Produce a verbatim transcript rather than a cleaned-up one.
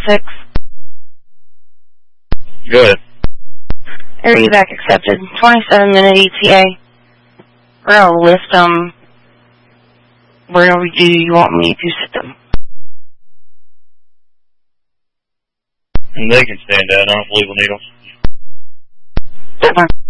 six. Go ahead. Air evac accepted. twenty-seven minute E T A. We're going to lift them. Wherever do you want me to sit them? And they can stand down. I don't believe we'll need them. That one.